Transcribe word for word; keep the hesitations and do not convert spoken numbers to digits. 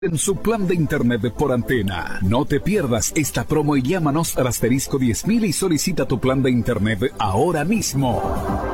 en su plan de internet por antena. No te pierdas esta promo y llámanos al asterisco diez mil y solicita tu plan de internet ahora mismo.